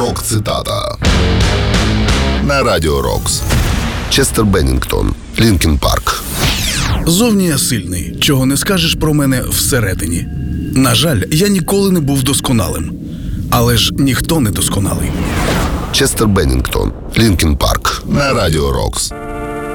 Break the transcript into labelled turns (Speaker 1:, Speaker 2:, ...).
Speaker 1: Рок-цитата на Радіо Рокс. Честер Беннінгтон, Лінкін Парк.
Speaker 2: Зовні я сильний, чого не скажеш про мене всередині. На жаль, я ніколи не був досконалим. Але ж ніхто не досконалий.
Speaker 1: Честер Беннінгтон, Лінкін Парк на Радіо Рокс.